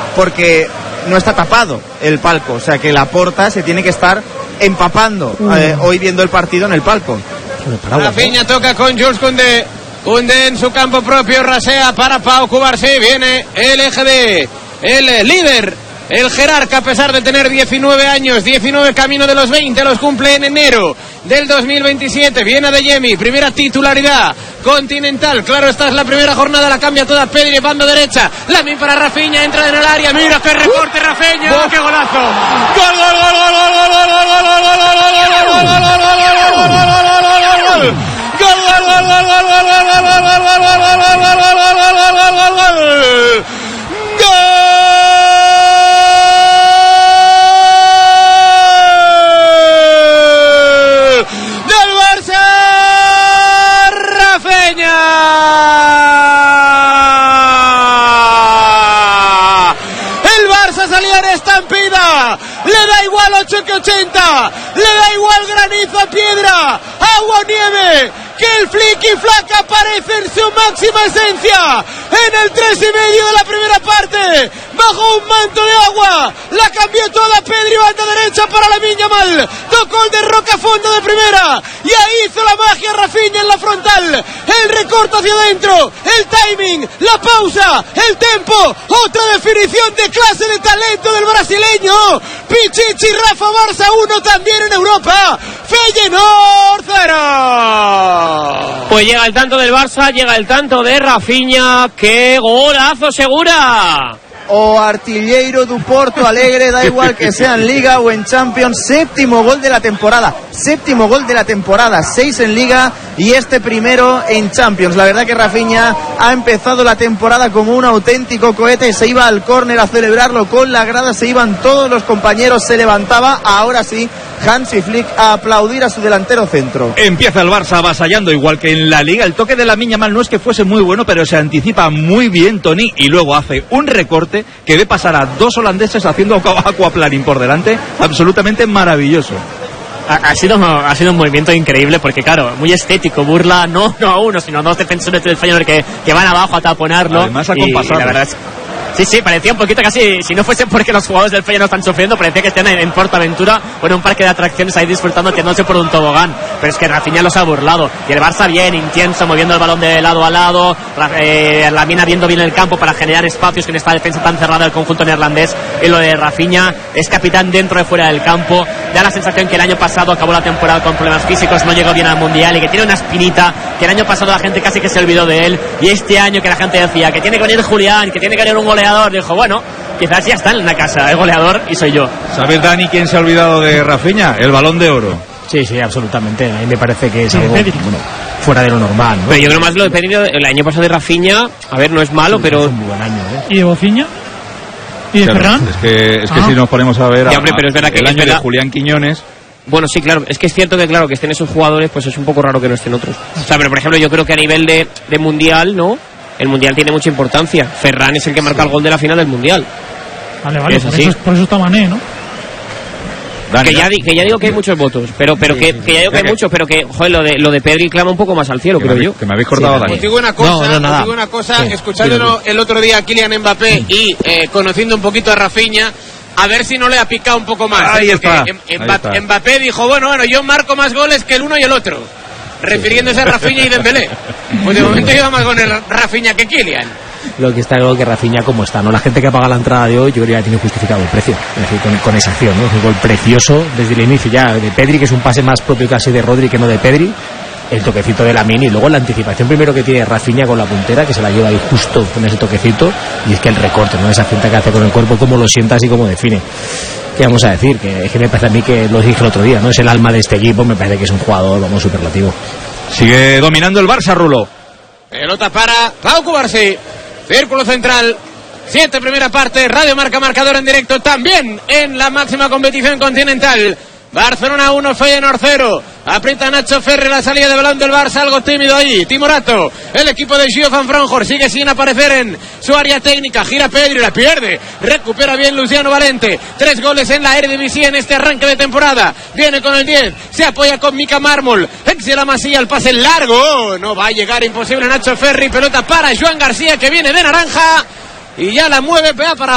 porque no está tapado el palco, o sea que Laporta se tiene que estar empapando hoy viendo el partido en el palco. Rafinha toca con Jules Koundé. Koundé en su campo propio, rasea para Pau Cubarsí. Viene el EGD, el líder, el jerarca, a pesar de tener 19 años, 19 camino de los 20, los cumple en enero del 2027. Viene Adeyemi, primera titularidad continental. Claro, esta es la primera jornada, la cambia toda Pedri, banda derecha. Lamine para Rafinha, entra en el área. Mira qué recorte, Rafinha. ¡Qué golazo! ¡Gol, gol, gol, gol, gol, gol, gol, gol, gol, gol, gol, del Barça, Rafinha. El Barça salía en estampida. Le da igual 8 que 80. Le da igual granizo, piedra, agua o nieve, que el Flicky Flack aparece en su máxima esencia en el 3,5 de la primera parte, bajo un manto de agua. La cambió toda Pedri, banda derecha para Lamine Yamal, tocó el de Roca fondo de primera y ahí hizo la magia Rafinha en la frontal. El recorte hacia adentro, el timing, la pausa, el tempo, otra definición de clase de talento del brasileño. Pichichi, Rafa, Barça 1 también en Europa. Feyenoord 0. Pues llega el tanto del Barça, llega el tanto de Rafinha. ¡Qué golazo, Segura! O Artilleiro do Porto Alegre, da igual que sea en Liga o en Champions. Séptimo gol de la temporada, 6 en Liga y este primero en Champions. La verdad que Rafinha ha empezado la temporada como un auténtico cohete. Se iba al córner a celebrarlo con la grada, se iban todos los compañeros, se levantaba. Ahora sí, Hansi Flick a aplaudir a su delantero centro. Empieza el Barça avasallando, igual que en la Liga. El toque de Lamine Yamal no es que fuese muy bueno, pero se anticipa muy bien Toni y luego hace un recorte que ve pasar a dos holandeses haciendo aquaplaning por delante, absolutamente maravilloso. Ha sido un movimiento increíble porque, claro, muy estético, burla no a uno, sino a dos defensores del Feyenoord que van abajo a taponarlo. Además, acompasado. Y la verdad es... Sí, parecía un poquito casi, si no fuese porque los jugadores del Feyenoord están sufriendo, parecía que están en PortAventura o en un parque de atracciones ahí disfrutando, tirándose por un tobogán. Pero es que Rafinha los ha burlado. Y el Barça bien, intenso, moviendo el balón de lado a lado, Lamine abriendo bien el campo para generar espacios con esta defensa tan cerrada del conjunto neerlandés. Y lo de Rafinha, es capitán dentro y fuera del campo. Da la sensación que el año pasado acabó la temporada con problemas físicos, no llegó bien al Mundial y que tiene una espinita, que el año pasado la gente casi que se olvidó de él. Y este año que la gente decía que tiene que venir Julián, que tiene que venir un goleador, dijo, bueno, quizás ya está en la casa, el goleador y soy yo. ¿Sabes, Dani, quién se ha olvidado de Rafinha? El Balón de Oro. Sí, absolutamente. A mí me parece que es algo, fuera de lo normal, ¿no? Pero yo creo más lo de Pedri, el año pasado de Rafinha, a ver, no es malo, sí, pero... Es un buen año, ¿eh? ¿Y de Bofiña? ¿Y de Ferran? Es que si nos ponemos a ver hombre, pero es verdad que el año de Julián Quiñones... Bueno, sí, claro, es que es cierto que claro que estén esos jugadores, pues es un poco raro que no estén otros. O sea, pero por ejemplo, yo creo que a nivel de Mundial, ¿no? El Mundial tiene mucha importancia. Ferran es el que marca el gol de la final del Mundial. Vale, por eso está Mané, ¿no? Que ya digo que hay muchos votos, pero que ya digo que hay muchos, pero que, joder, lo de Pedri clama un poco más al cielo, creo yo. Que me habéis cortado, Dani. Os digo una cosa, escuchándolo el otro día a Kylian Mbappé y conociendo un poquito a Rafinha, a ver si no le ha picado un poco más. Ahí está. Mbappé dijo, bueno, yo marco más goles que el uno y el otro, refiriéndose a Rafinha y Dembélé. Pues de momento lleva más goles Rafinha que Kylian. Lo que está claro que Rafinha como está, ¿no? La gente que paga la entrada de hoy, yo creo que ya tiene justificado el precio. Es decir, con esa acción, ¿no? Es un gol precioso desde el inicio ya de Pedri, que es un pase más propio casi de Rodri que no de Pedri. El toquecito de Lamine y luego la anticipación primero que tiene Rafinha con la puntera, que se la lleva ahí justo con ese toquecito, y es que el recorte, ¿no? Esa cinta que hace con el cuerpo, cómo lo sientas y cómo define. ¿Qué vamos a decir? Que es que me parece a mí que lo dije el otro día, ¿no? Es el alma de este equipo, me parece que es un jugador, vamos, superlativo. Sigue dominando el Barça, Rulo. Pelota para Pau Cubarsí. Círculo central, 7 primera parte, Radio Marca marcador en directo también en la máxima competición continental. Barcelona 1, Feyenoord 0. Aprieta Nacho Ferrer la salida de balón del Barça, algo tímido ahí. Timorato, el equipo de Gio Van Fronjord sigue sin aparecer en su área técnica. Gira Pedri, la pierde. Recupera bien Luciano Valente. 3 goles en la Eredivisie en este arranque de temporada. Viene con el 10, se apoya con Mika Mármol. Exe la Masía, el pase largo. No va a llegar, imposible Nacho Ferri. Pelota para Joan García, que viene de naranja. Y ya la mueve, pega para